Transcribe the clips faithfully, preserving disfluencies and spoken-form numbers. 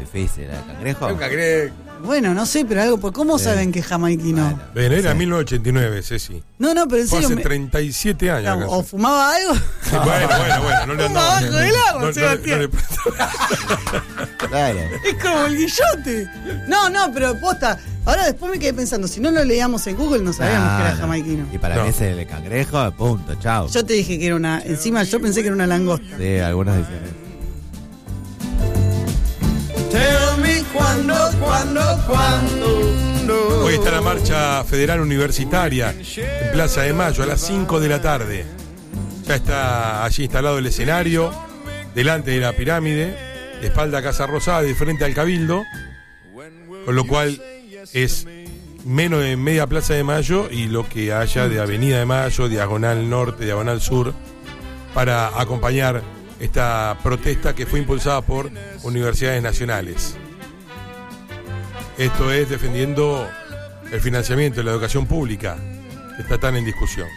difícil, ¿el cangrejo? Un cangrejo. Bueno, no sé, pero algo. ¿Cómo Sí. saben que es jamaiquino? Bueno. Bueno, era Sí. mil novecientos ochenta y nueve, Ceci. No, no, pero en Fue serio. hace me- treinta y siete años. o, acá. o fumaba algo. Sí, bueno, bueno, bueno, no le Fumaba andaba. bajo del agua, no, no, Sebastián. no le- Claro. Es como el guillote. No, no, pero posta. Ahora después me quedé pensando, si no lo leíamos en Google no sabíamos No, que era no. jamaiquino. Y para No. mí es el cangrejo, punto, chao. Yo te dije que era una. Encima yo pensé que era una langosta. Sí, algunos dicen eso. Tell me cuándo, cuándo, cuándo. Hoy está la marcha federal universitaria en Plaza de Mayo a las cinco de la tarde. Ya está allí instalado el escenario, delante de la pirámide, de espalda a Casa Rosada, de frente al Cabildo, con lo cual es menos de media Plaza de Mayo y lo que haya de Avenida de Mayo, Diagonal Norte, Diagonal Sur, para acompañar esta protesta que fue impulsada por universidades nacionales. Esto es defendiendo el financiamiento de la educación pública, que está tan en discusión.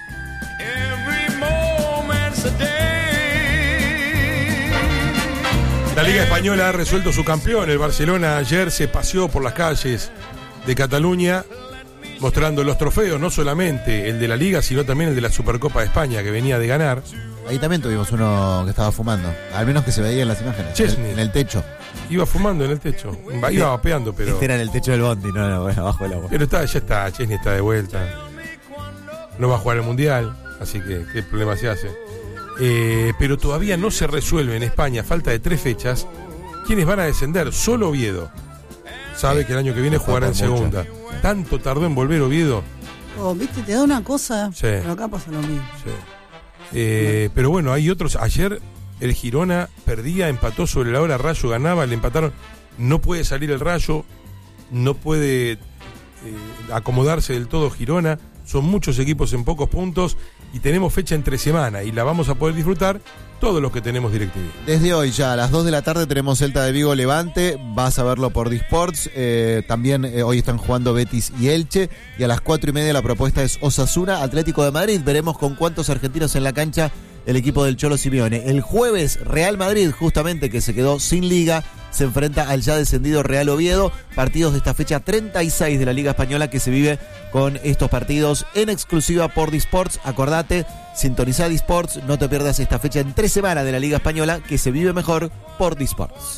La Liga Española ha resuelto su campeón. El Barcelona ayer se paseó por las calles de Cataluña mostrando los trofeos, no solamente el de la Liga, sino también el de la Supercopa de España que venía de ganar. Ahí también tuvimos uno que estaba fumando, al menos que se veía en las imágenes, en el, Chesney. en el techo. Iba fumando en el techo, iba vapeando, pero... Este era en el techo del bondi, no, no, bueno, abajo del agua. Pero está, ya está, Chesney está de vuelta. No va a jugar el Mundial, así que qué problema se hace. Eh, pero todavía no se resuelve en España, falta de tres fechas, quiénes van a descender. Solo Oviedo sabe que el año que viene jugará en Por mucho. segunda. Tanto tardó en volver Oviedo. Oh, viste, te da una cosa. Sí. Pero acá pasa lo mismo. Sí. Eh, pero bueno, hay otros. Ayer el Girona perdía, empató sobre la hora, Rayo ganaba, le empataron. No puede salir el Rayo, no puede eh, acomodarse del todo Girona. Son muchos equipos en pocos puntos y tenemos fecha entre semana y la vamos a poder disfrutar todos los que tenemos DirecTV. Desde hoy ya a las dos de la tarde tenemos Celta de Vigo Levante, vas a verlo por Disports, eh, también eh, hoy están jugando Betis y Elche, y a las cuatro y media la propuesta es Osasuna, Atlético de Madrid, veremos con cuántos argentinos en la cancha el equipo del Cholo Simeone. El jueves Real Madrid, justamente que se quedó sin liga, se enfrenta al ya descendido Real Oviedo, partidos de esta fecha treinta y seis de la Liga Española que se vive con estos partidos en exclusiva por Disports. Acordate, sintoniza Disports, no te pierdas esta fecha en tres semanas de la Liga Española que se vive mejor por Disports.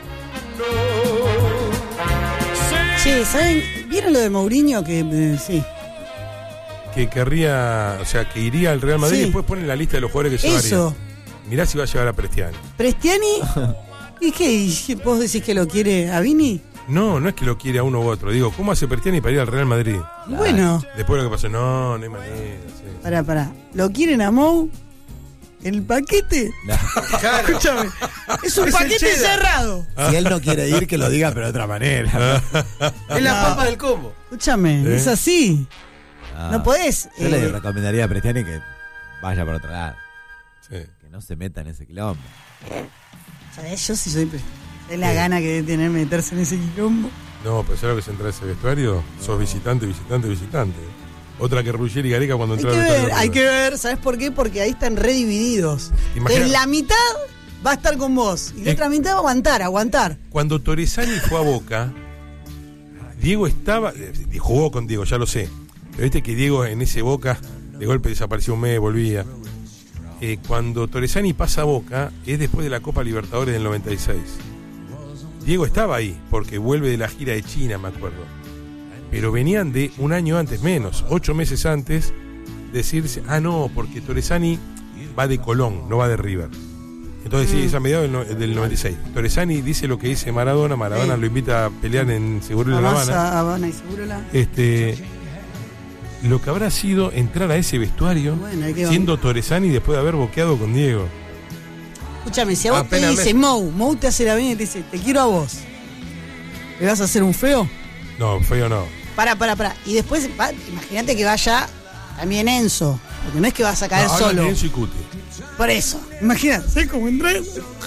Che, ¿saben? ¿Vieron lo de Mourinho? Que eh, sí. Que querría, o sea, que iría al Real Madrid Sí. y después ponen la lista de los jugadores que llevaría. Eso. Mirá si va a llevar a Prestiani. Prestiani. ¿Y qué? ¿Y vos decís que lo quiere a Vini? No, no es que lo quiere a uno u otro. Digo, ¿cómo hace Prestiani para ir al Real Madrid? Y bueno, Después de lo que pasó, no, no hay manera. sí. pará, pará. ¿Lo quieren a Mou? ¿El paquete? Escúchame. Es un Es el paquete cheddar. cerrado. Si él no quiere ir, que lo diga, pero de otra manera. Es la No. papa del combo. Escúchame, ¿Eh? es así. Ah, No podés. Yo eh, le recomendaría a Prestiani que vaya por otro lado, Sí. que no se meta en ese quilombo. ¿Sabés? Yo sí soy. Es la gana que debe tener meterse en ese quilombo. No, pero ¿sabes lo que se entra a ese vestuario? Sos visitante, visitante, visitante. Otra que Ruggeri y Gareca cuando Hay entraron que al ver, vestuario. hay que ver. ¿Sabés por qué? Porque ahí están redivididos. Imagina- En la mitad va a estar con vos. Y la Eh. otra mitad va a aguantar, aguantar. Cuando Torresani fue a Boca, Diego estaba. eh, Jugó con Diego, ya lo sé. Pero viste que Diego en ese Boca, de golpe desapareció un mes, volvía. Eh, cuando Torresani pasa a Boca, es después de la Copa Libertadores del noventa y seis. Diego estaba ahí, porque vuelve de la gira de China, me acuerdo. Pero venían de un año antes, menos, ocho meses antes, decirse, ah, no, porque Torresani va de Colón, no va de River. Entonces sí, es a mediados del, no- del noventa y seis. Torresani dice lo que dice Maradona, Maradona Sí. lo invita a pelear en Seguro de La Vamos Habana. a Habana y Segurola. Este, lo que habrá sido entrar a ese vestuario Bueno, hay que siendo Torresani después de haber boqueado con Diego. Escúchame, si a vos Apenas te dice me- Mou, Mou te hace la venia y te dice, te quiero a vos. ¿Le vas a hacer un feo? No, feo no. Para, para, para. Y después, va- imagínate que vaya también Enzo. Porque no es que vas a caer No, hablan solo. de Enzo y Cuti. Por eso. Imagínate, ¿sabes cómo entré?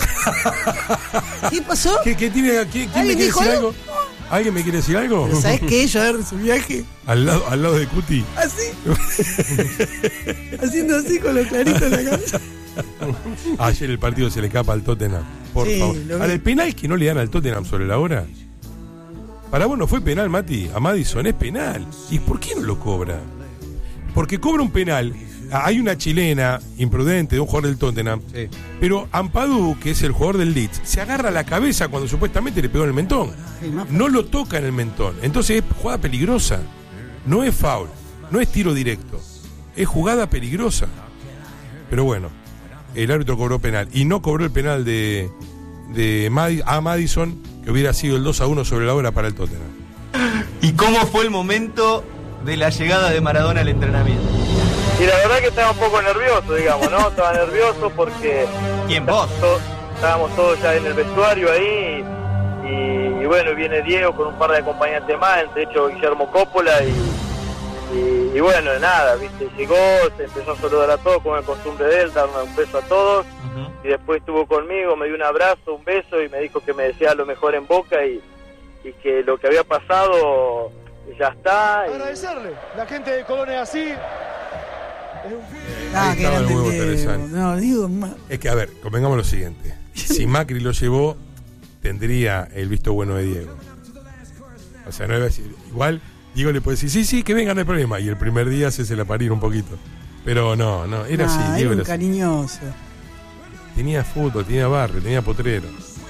¿Qué pasó? ¿Qué, qué tiene, qué- ¿Quién me ¿Alguien quiere dijo decir algo? algo? ¿Alguien me quiere decir algo? Pero ¿sabes qué? Yo a ver su viaje al, lado, al lado de Cuti. así. Haciendo así con los claritos en la cabeza. Ayer el partido se le escapa al Tottenham. Por Sí, favor. lo vi. Ahora, el penal que no le dan al Tottenham sobre la hora. Para vos no fue penal, Mati. A Madison es penal. ¿Y por qué no lo cobra? Porque cobra un penal. Hay una chilena imprudente de un jugador del Tottenham. Sí. Pero Ampadu, que es el jugador del Leeds, se agarra la cabeza cuando supuestamente le pegó en el mentón. Sí, más- No lo toca en el mentón. Entonces es jugada peligrosa. No es foul. No es tiro directo. Es jugada peligrosa. Pero bueno, el árbitro cobró penal. Y no cobró el penal de, de Madi- a Madison, que hubiera sido el dos a uno sobre la hora para el Tottenham. ¿Y cómo fue el momento de la llegada de Maradona al entrenamiento? Y la verdad que estaba un poco nervioso, digamos, ¿no? Estaba nervioso porque ¿Quién, vos? to- estábamos todos ya en el vestuario ahí y, y bueno, viene Diego con un par de acompañantes más, entre hecho Guillermo Coppola y, y, y bueno, nada, viste, llegó, se empezó a saludar a todos como es costumbre de él, darme un beso a todos y después estuvo conmigo, me dio un abrazo, un beso y me dijo que me deseaba lo mejor en Boca y, y que lo que había pasado ya está. Y, Agradecerle, la gente de Colón es así. Ah, Ahí que estaba el grande huevo Diego. Terezani. No, digo, ma- Es que, a ver, convengamos lo siguiente. Si Macri lo llevó, tendría el visto bueno de Diego. O sea, no iba a decir. Igual, Diego le puede decir, sí, sí, que venga, no hay problema. Y el primer día se se la parir un poquito. Pero no, no, era nah, así. era Diego un era así. cariñoso. Tenía fútbol, tenía barrio, tenía potrero.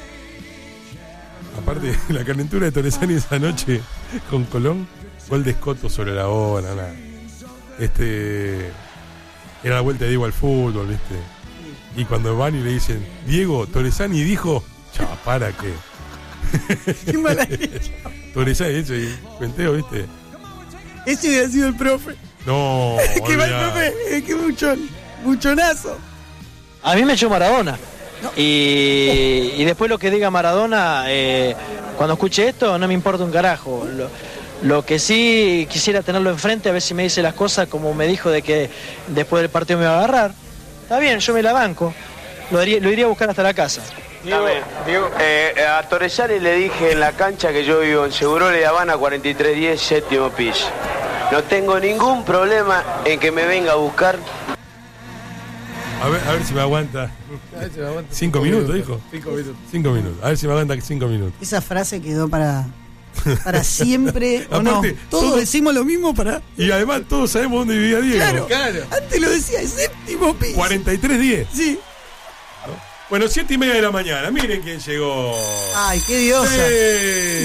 Aparte, la calentura de Torresani esa noche con Colón, gol de Escoto sobre la hora, nada. Este. Era la vuelta de Diego al fútbol, ¿viste? Y cuando van y le dicen, Diego, Torresani dijo, ya, para qué. Qué mala leche. Torresani, eso, y cuenteo, ¿viste? Ese hubiera sido el profe. No, Qué mal olvidá. profe, eh, qué muchón, muchonazo. A mí me echó Maradona. Y, y después lo que diga Maradona, eh, cuando escuche esto, no me importa un carajo. Lo, lo que sí quisiera tenerlo enfrente, a ver si me dice las cosas como me dijo de que después del partido me iba a agarrar. Está bien, yo me la banco. Lo, haría- lo iría a buscar hasta la casa. Diego, Diego, eh, a Torresani le dije en la cancha que yo vivo en Segurola de Habana cuarenta y tres diez, séptimo piso. No tengo ningún problema en que me venga a buscar. A ver, a ver si me aguanta. Cinco minutos, dijo. Cinco minutos. Cinco minutos. A ver si me aguanta cinco minutos. Esa frase quedó para, para siempre. ¿O no? Aparte, Todos todo- decimos lo mismo para. Y además todos sabemos dónde vivía Diego. Claro, antes lo decía, el séptimo piso. cuarenta y tres diez. Sí. Bueno, siete y media de la mañana. Miren quién llegó. Ay, qué diosa. ¡Eh!